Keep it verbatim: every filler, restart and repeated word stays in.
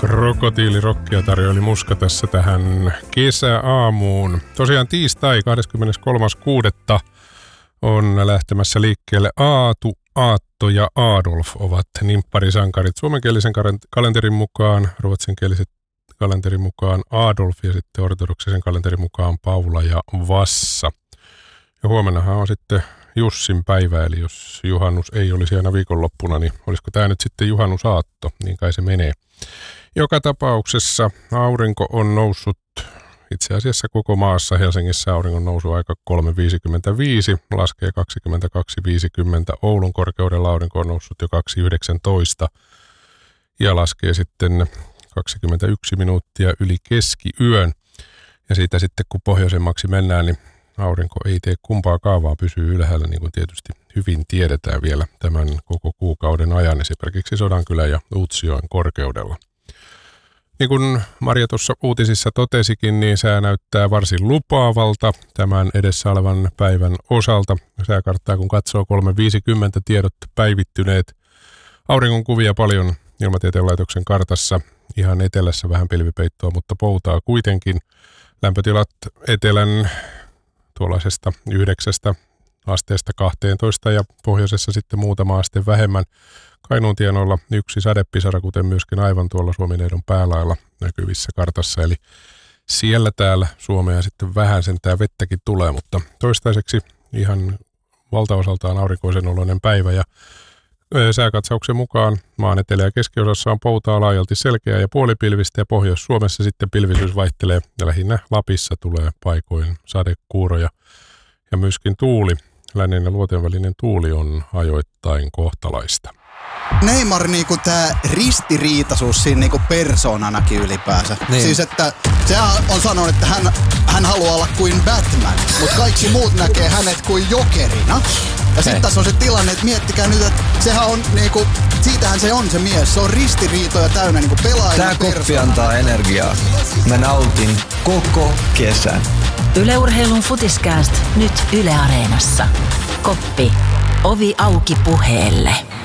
Krokotiilirokkia tarjoili Muska tässä tähän kesäaamuun. Tosiaan tiistai kahdeskymmeneskolmas kuudetta on lähtemässä liikkeelle Aatu, Aatto ja Adolf ovat nimpparisankarit suomenkielisen kalenterin mukaan, ruotsinkielisen kalenterin mukaan Adolf ja sitten ortodoksisen kalenterin mukaan Paula ja Vassa. Ja huomennahan on sitten Jussin päivä, eli jos juhannus ei olisi aina viikonloppuna, niin olisiko tämä nyt sitten juhannusaatto, niin kai se menee. Joka tapauksessa aurinko on noussut itse asiassa koko maassa. Helsingissä auringon nousu aika kolme viisikymmentäviisi, laskee kaksikymmentäkaksi viisikymmentä. Oulun korkeudella aurinko on noussut jo kaksi yhdeksäntoista ja laskee sitten kaksikymmentäyksi minuuttia yli keskiyön. Ja siitä sitten kun pohjoisemmaksi mennään, niin aurinko ei tee kumpaa kaavaa, pysyy ylhäällä, niin kuin tietysti hyvin tiedetään vielä tämän koko kuukauden ajan, esimerkiksi Sodankylän ja Utsjoen korkeudella. Niin kuin Marja tuossa uutisissa totesikin, niin sää näyttää varsin lupaavalta tämän edessä olevan päivän osalta. Sääkarttaa kun katsoo kolme viisikymmentä tiedot päivittyneet. Auringon kuvia paljon Ilmatieteen laitoksen kartassa. Ihan etelässä vähän pilvipeittoa, mutta poutaa kuitenkin. Lämpötilat etelän tuollaisesta yhdeksästä asteesta kahteentoista ja pohjoisessa sitten muutama aste vähemmän. Kainuun tienoilla yksi sadepisara, kuten myöskin aivan tuolla Suomineidon päälailla näkyvissä kartassa. Eli siellä täällä Suomea sitten vähän sentään vettäkin tulee, mutta toistaiseksi ihan valtaosaltaan aurinkoisen oloinen päivä. Ja sääkatsauksen mukaan maan etelä- ja keskiosassa on poutaa laajalti selkeää ja puolipilvistä ja Pohjois-Suomessa sitten pilvisyys vaihtelee ja lähinnä Lapissa tulee paikoin sadekuuroja ja myöskin tuuli. Lännen ja luoteen välinen tuuli on ajoittain kohtalaista. Neymar niinku tää ristiriitaisuus siinä niinku persoonanakin ylipäänsä. Niin. Siis että sehän on sanonut, että hän, hän haluaa olla kuin Batman, mutta kaikki muut näkee hänet kuin jokerina. Ja sitten tässä on se tilanne, että miettikää nyt, että sehän on niinku, siitähän se on se mies. Se on ristiriitoja täynnä niinku pelaajana. Tää koppi antaa energiaa. Mä nautin koko kesän. Yle Urheilun Futiskääst nyt Yle Areenassa. Koppi. Ovi auki puheelle.